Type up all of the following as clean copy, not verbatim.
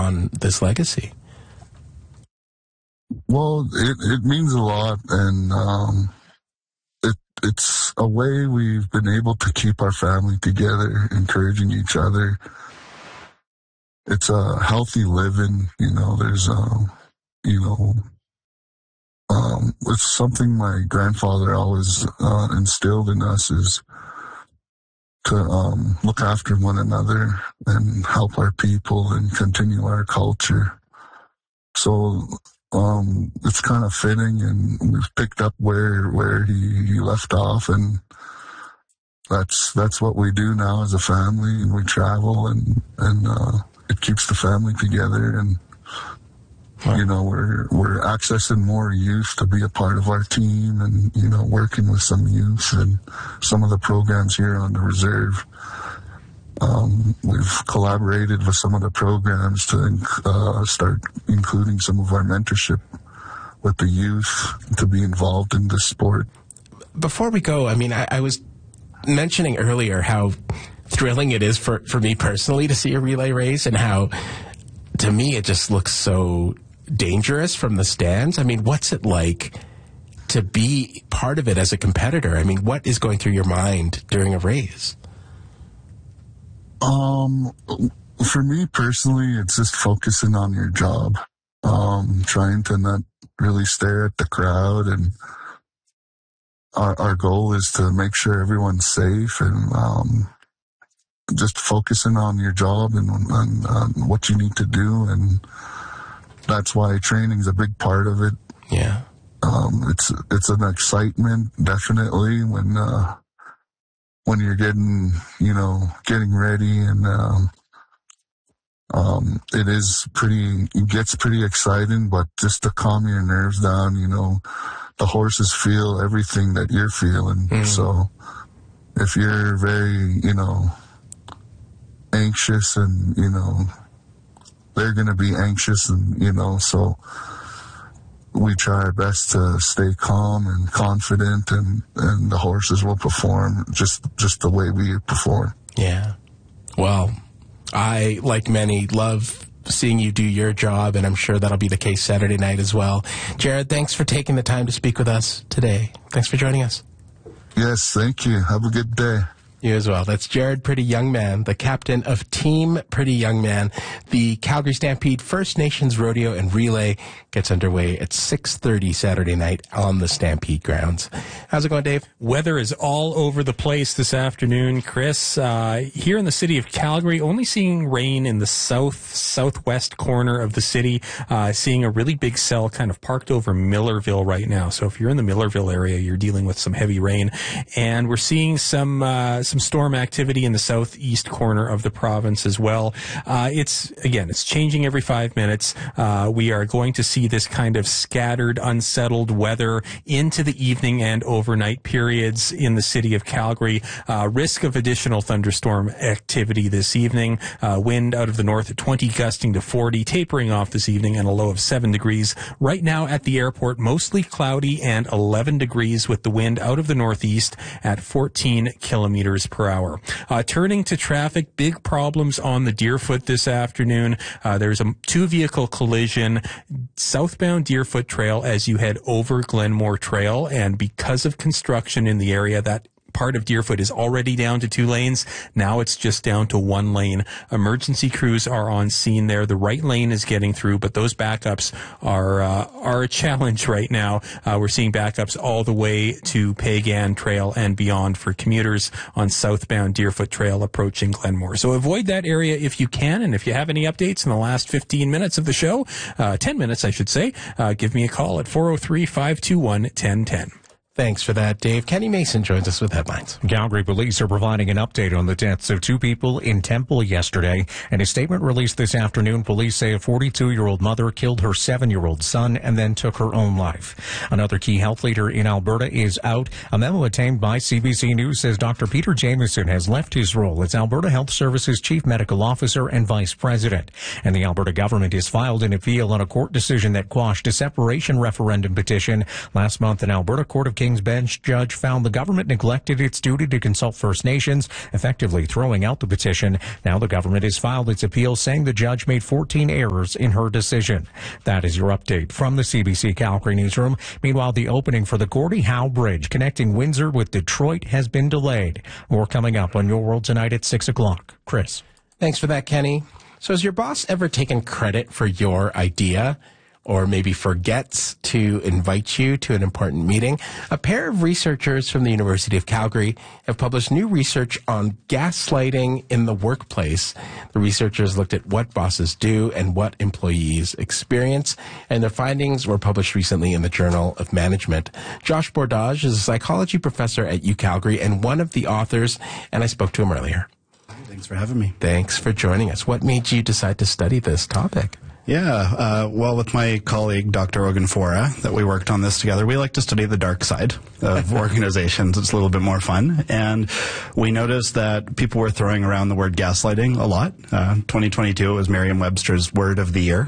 on this legacy? Well, it means a lot, and it's a way we've been able to keep our family together, encouraging each other. It's a healthy living, there's, it's something my grandfather always instilled in us is to look after one another and help our people and continue our culture. So it's kind of fitting, and we've picked up where he left off, and that's what we do now as a family, and we travel, and it keeps the family together, and we're accessing more youth to be a part of our team, and working with some youth and some of the programs here on the reserve. We've collaborated with some of the programs to start including some of our mentorship with the youth to be involved in this sport. Before we go, I was mentioning earlier how thrilling it is for me personally to see a relay race, and how, to me, it just looks so dangerous from the stands. What's it like to be part of it as a competitor? What is going through your mind during a race? For me personally, it's just focusing on your job, trying to not really stare at the crowd, and our goal is to make sure everyone's safe, and just focusing on your job and on what you need to do, and that's why training is a big part of it. Yeah. It's an excitement, definitely, when you're getting ready, and it gets pretty exciting, but just to calm your nerves down, the horses feel everything that you're feeling. So if you're very, anxious, and, they're going to be anxious, and, so we try our best to stay calm and confident, and the horses will perform just the way we perform. Yeah. Well, I, like many, love seeing you do your job, and I'm sure that'll be the case Saturday night as well. Jared, thanks for taking the time to speak with us today. Thanks for joining us. Yes, thank you. Have a good day. You as well. That's Jared Pretty Young Man, the captain of Team Pretty Young Man. The Calgary Stampede First Nations Rodeo and Relay gets underway at 6:30 Saturday night on the Stampede grounds. How's it going, Dave? Weather is all over the place this afternoon, Chris. Here in the city of Calgary, only seeing rain in the southwest corner of the city. Seeing a really big cell kind of parked over Millerville right now. So if you're in the Millerville area, you're dealing with some heavy rain. And we're seeing some storm activity in the southeast corner of the province as well. It's changing every 5 minutes. We are going to see this kind of scattered, unsettled weather into the evening and overnight periods in the city of Calgary. Risk of additional thunderstorm activity this evening. Wind out of the north at 20, gusting to 40, tapering off this evening, and a low of 7 degrees. Right now at the airport, mostly cloudy and 11 degrees with the wind out of the northeast at 14 kilometers per hour. Turning to traffic, big problems on the Deerfoot this afternoon. There's a two-vehicle collision southbound Deerfoot Trail as you head over Glenmore Trail, and because of construction in the area, that part of Deerfoot is already down to 2 lanes. Now it's just down to 1 lane. Emergency crews are on scene there. The right lane is getting through, but those backups are a challenge right now. We're seeing backups all the way to Pagan Trail and beyond for commuters on southbound Deerfoot Trail approaching Glenmore. So avoid that area if you can, and if you have any updates in the last 15 minutes of the show, 10 minutes I should say, give me a call at 403-521-1010. Thanks for that, Dave. Kenny Mason joins us with headlines. Calgary police are providing an update on the deaths of 2 people in Temple yesterday. In a statement released this afternoon, police say a 42-year-old mother killed her 7-year-old son and then took her own life. Another key health leader in Alberta is out. A memo obtained by CBC News says Dr. Peter Jamieson has left his role as Alberta Health Services Chief Medical Officer and Vice President. And the Alberta government has filed an appeal on a court decision that quashed a separation referendum petition. Last month, an Alberta Court of King's Bench judge found the government neglected its duty to consult First Nations, effectively throwing out the petition. Now the government has filed its appeal, saying the judge made 14 errors in her decision. That is your update from the CBC Calgary newsroom. Meanwhile, the opening for the Gordie Howe Bridge connecting Windsor with Detroit has been delayed. More coming up on Your World Tonight at 6 o'clock. Chris. Thanks for that, Kenny. So has your boss ever taken credit for your idea, or maybe forgets to invite you to an important meeting? A pair of researchers from the University of Calgary have published new research on gaslighting in the workplace. The researchers looked at what bosses do and what employees experience, and their findings were published recently in the Journal of Management. Josh Bordage is a psychology professor at UCalgary and one of the authors, and I spoke to him earlier. Thanks for having me. Thanks for joining us. What made you decide to study this topic? Yeah, well, with my colleague, Dr. Ogunfora, that we worked on this together, we like to study the dark side of organizations. It's a little bit more fun. And we noticed that people were throwing around the word gaslighting a lot. 2022, it was Merriam-Webster's word of the year.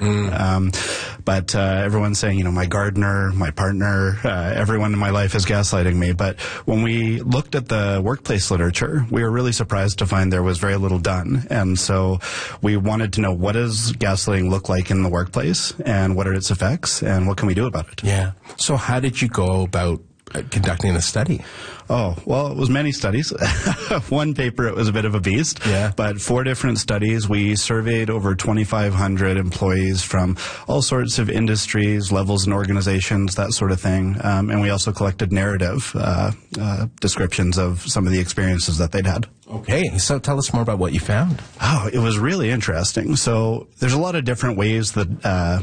But everyone's saying, my gardener, my partner, everyone in my life is gaslighting me. But when we looked at the workplace literature, we were really surprised to find there was very little done. And so we wanted to know, what does gaslighting look like in the workplace, and what are its effects, and what can we do about it? Yeah. So how did you go about conducting the study? Oh, well, it was many studies. One paper, it was a bit of a beast. Yeah. But 4 different studies. We surveyed over 2,500 employees from all sorts of industries, levels and organizations, that sort of thing. And we also collected narrative descriptions of some of the experiences that they'd had. Okay, so tell us more about what you found. Oh, it was really interesting. So there's a lot of different ways that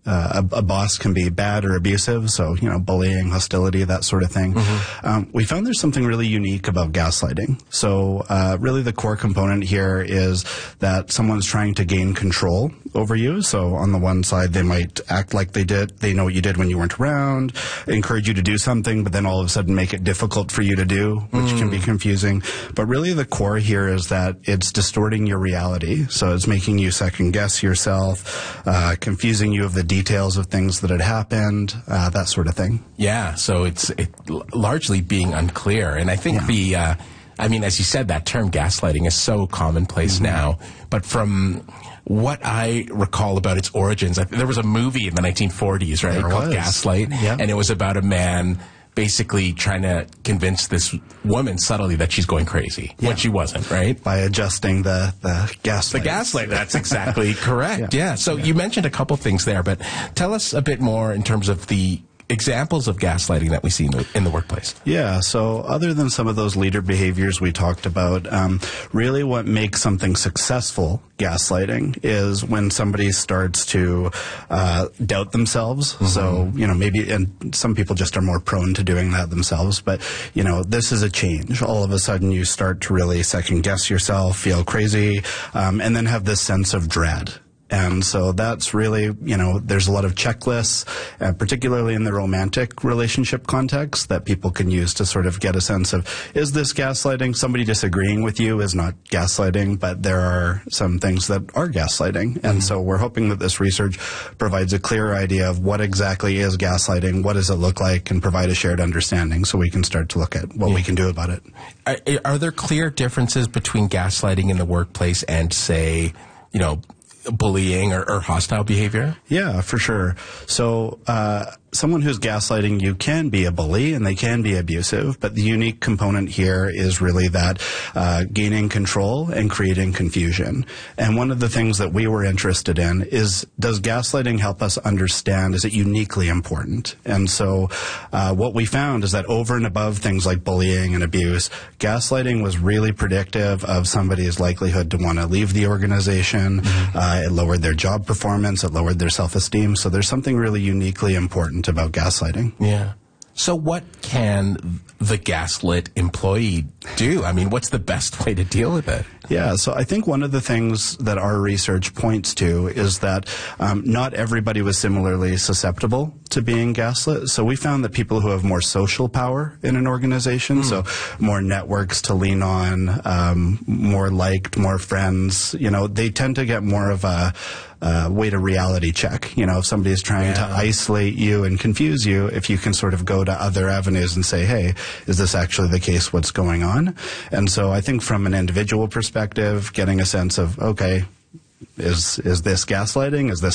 a boss can be bad or abusive. So, bullying, hostility, that sort of thing. Mm-hmm. We found there's something really unique about gaslighting. So really the core component here is that someone's trying to gain control over you. So on the one side, they might act like they know what you did when you weren't around, encourage you to do something, but then all of a sudden make it difficult for you to do, which can be confusing. But really the core here is that it's distorting your reality. So it's making you second guess yourself, confusing you of the details of things that had happened, that sort of thing. Yeah, so it's largely being unclear. And I think as you said, that term gaslighting is so commonplace now. But from what I recall about its origins, there was a movie in the 1940s, right, called Gaslight, and it was about a man basically trying to convince this woman subtly that she's going crazy when she wasn't, right? By adjusting the gaslight. The gaslight, that's exactly correct. Yeah. So you mentioned a couple things there, but tell us a bit more in terms of the examples of gaslighting that we see in the workplace. Yeah, so other than some of those leader behaviors we talked about, really what makes something successful gaslighting is when somebody starts to doubt themselves. Mm-hmm. So, maybe, and some people just are more prone to doing that themselves, but, this is a change. All of a sudden you start to really second guess yourself, feel crazy, and then have this sense of dread. And so that's really, there's a lot of checklists, particularly in the romantic relationship context, that people can use to sort of get a sense of, is this gaslighting? Somebody disagreeing with you is not gaslighting, but there are some things that are gaslighting. And so we're hoping that this research provides a clearer idea of what exactly is gaslighting, what does it look like, and provide a shared understanding so we can start to look at what we can do about it. Are there clear differences between gaslighting in the workplace and, say, bullying or hostile behavior? Yeah, for sure. So someone who's gaslighting you can be a bully and they can be abusive, but the unique component here is really that gaining control and creating confusion. And one of the things that we were interested in is, does gaslighting help us understand, is it uniquely important? And so what we found is that over and above things like bullying and abuse, gaslighting was really predictive of somebody's likelihood to want to leave the organization. It lowered their job performance. It lowered their self-esteem. So there's something really uniquely important about gaslighting. Yeah. So what can the gaslit employee do? I mean, what's the best way to deal with it? Yeah, so I think one of the things that our research points to is that not everybody was similarly susceptible to being gaslit. So we found that people who have more social power in an organization, so more networks to lean on, more liked, more friends, they tend to get more of a way to reality check. If somebody is trying to isolate you and confuse you, if you can sort of go to other avenues and say, hey, is this actually the case? What's going on? And so I think from an individual perspective, getting a sense of, okay, is this gaslighting? Is this